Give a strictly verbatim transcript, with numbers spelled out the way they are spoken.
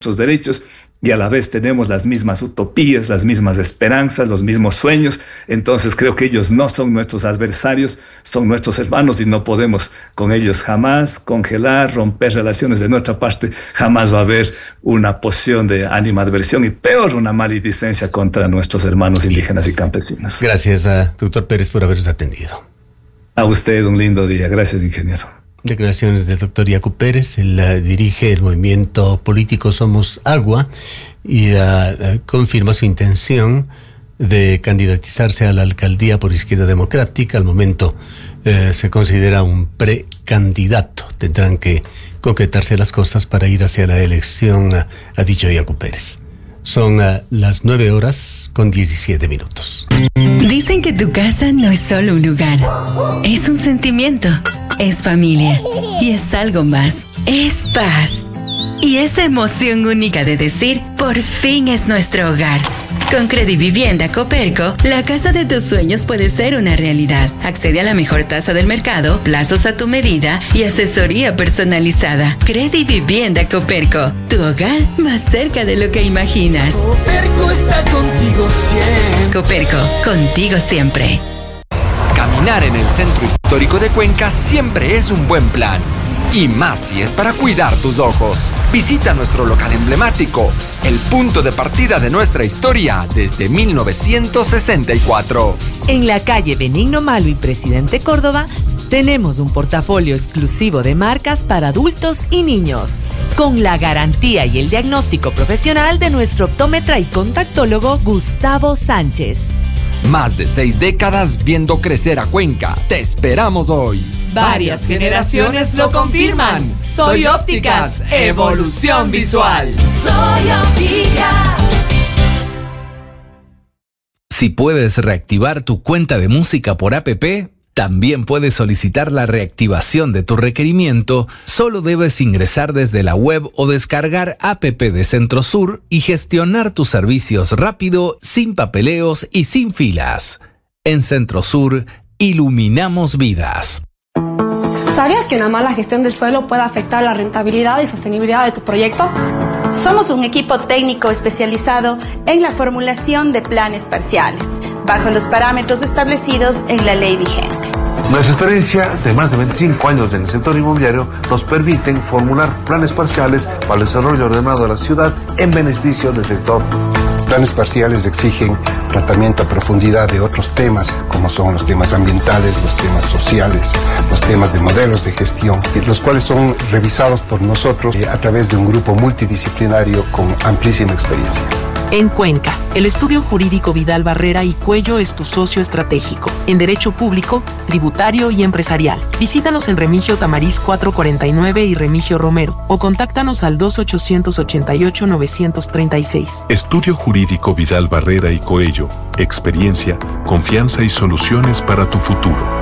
nuestros derechos y a la vez tenemos las mismas utopías, las mismas esperanzas, los mismos sueños. Entonces creo que ellos no son nuestros adversarios, son nuestros hermanos y no podemos con ellos jamás congelar, romper relaciones de nuestra parte. Jamás va a haber una posición de animadversión y peor una maledicencia contra nuestros hermanos indígenas y campesinos. Gracias a doctor Pérez por habernos atendido. A usted un lindo día. Gracias, ingeniero. Declaraciones del doctor Yacu Pérez. Él uh, dirige el movimiento político Somos Agua y uh, uh, confirma su intención de candidatizarse a la alcaldía por Izquierda Democrática. Al momento uh, se considera un precandidato. Tendrán que concretarse las cosas para ir hacia la elección, uh, ha dicho Yacu Pérez. Son uh, las nueve horas con diecisiete minutos. Dicen que tu casa no es solo un lugar, es un sentimiento, es familia y es algo más, es paz. Y esa emoción única de decir, por fin es nuestro hogar. Con Credivivienda Coperco, la casa de tus sueños puede ser una realidad. Accede a la mejor tasa del mercado, plazos a tu medida y asesoría personalizada. Credivivienda Coperco, tu hogar más cerca de lo que imaginas. Coperco está contigo siempre. Coperco, contigo siempre. Caminar en el centro histórico de Cuenca siempre es un buen plan. Y más si es para cuidar tus ojos. Visita nuestro local emblemático, el punto de partida de nuestra historia desde mil novecientos sesenta y cuatro. En la calle Benigno Malo y Presidente Córdoba, tenemos un portafolio exclusivo de marcas para adultos y niños, con la garantía y el diagnóstico profesional de nuestro optómetra y contactólogo Gustavo Sánchez. Más de seis décadas viendo crecer a Cuenca. Te esperamos hoy. Varias generaciones lo confirman. Soy Ópticas, evolución visual. Soy Ópticas. Si puedes reactivar tu cuenta de música por app, también puedes solicitar la reactivación de tu requerimiento. Solo debes ingresar desde la web o descargar app de Centrosur y gestionar tus servicios rápido, sin papeleos y sin filas. En Centrosur, iluminamos vidas. ¿Sabías que una mala gestión del suelo puede afectar la rentabilidad y sostenibilidad de tu proyecto? Somos un equipo técnico especializado en la formulación de planes parciales, bajo los parámetros establecidos en la ley vigente. Nuestra experiencia de más de veinticinco años en el sector inmobiliario nos permiten formular planes parciales para el desarrollo ordenado de la ciudad en beneficio del sector. Planes parciales exigen tratamiento a profundidad de otros temas, como son los temas ambientales, los temas sociales, los temas de modelos de gestión, los cuales son revisados por nosotros a través de un grupo multidisciplinario con amplísima experiencia. En Cuenca, el estudio jurídico Vidal Barrera y Cuello es tu socio estratégico en derecho público, tributario y empresarial. Visítanos en Remigio Tamariz cuatrocientos cuarenta y nueve y Remigio Romero o contáctanos al dos ochocientos ochenta y ocho novecientos treinta y seis. Estudio jurídico Vidal Barrera y Coello. Experiencia, confianza y soluciones para tu futuro.